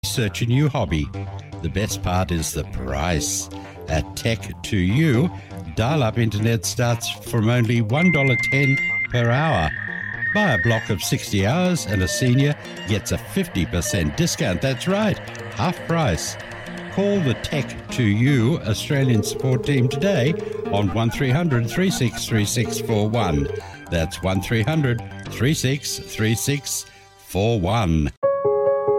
Search a new hobby. The best part is the price. At Tech2U, dial-up internet starts from only $1.10 per hour. Buy a block of 60 hours and a senior gets a 50% discount. That's right, half price. Call the Tech2U Australian support team today on 1300 363641. That's 1300 363641.